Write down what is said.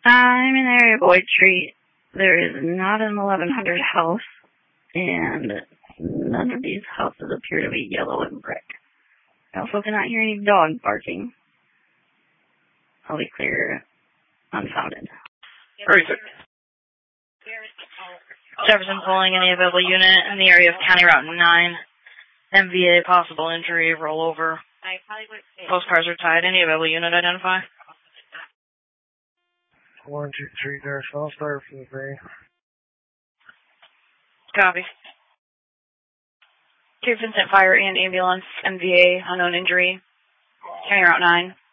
I'm in the area of Boyd Street. There is not an 1100 house, and none of these houses appear to be yellow and brick. I also cannot hear any dog barking. I'll be clear, unfounded. Jefferson pulling any available unit in the area of County Route 9. MVA, possible injury, rollover. Postcars are tied. Any available unit identify? 123 there, so I'll start from the green. Copy. Cape Vincent Fire and Ambulance, MVA, unknown injury. County Route 9.